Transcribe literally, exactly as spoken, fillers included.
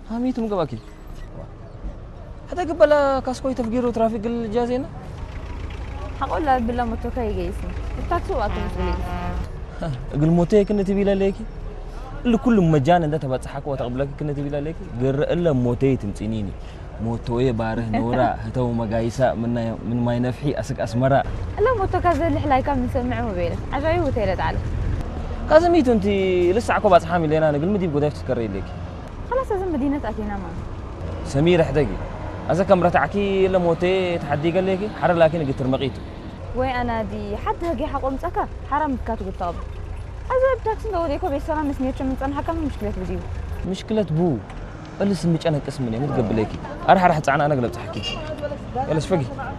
هاميتم قباكي هذا قبل كاسكوي تفجير وترافيق الجازينا هقول لا بالله متوكاي جيسي التاكسي وقت مسؤولين قل موتي كنا تبي ليكي اللي كل مجانا ده تبى تصحك وتقبلك كنا تبي ليكي غير الا موتي تمصينيني موتوي باره نورا هتو مقايسا من من ما ينفحي اسك اسمرا لا موتوكا زي اللي حلاي كان نسمعه بينك عجايب وتيلت على كازميتو انت لسه عكو باصحامي لينا انا قل مدي بقدر تسكري ليكي خلاص لازم مدينه اتينا ما سمير حدقي اذا كمرتعكي الا موتي تحدي قال ليكي حر لكن قلت رمقيتو وي انا دي حتى هجي حقوم سكا حرام كاتو قطاب ازا بتاكسي لو ديكو بيسلام مسنيتش من صنحه كم مشكله بديو مشكله بو اللي سميك انا قسمني متقبليكي ارح راح تعنا انا قلبت حكي يلا شفقي